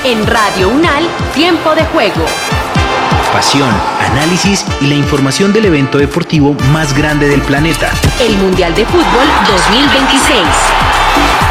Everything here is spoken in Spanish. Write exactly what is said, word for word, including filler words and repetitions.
En Radio Unal, Tiempo de Juego. Pasión, análisis y la información del evento deportivo más grande del planeta. El Mundial de Fútbol dos mil veintiséis.